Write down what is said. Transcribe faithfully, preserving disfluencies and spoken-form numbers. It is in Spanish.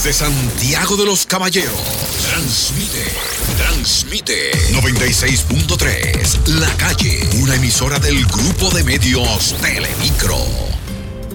Desde Santiago de los Caballeros, transmite, transmite noventa y seis punto tres La Calle, una emisora del Grupo de Medios Telemicro.